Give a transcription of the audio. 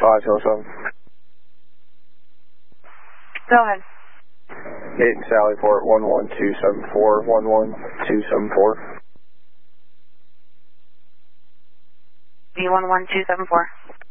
507. Go ahead. 8 Sallyport 11274, 11274. B11274.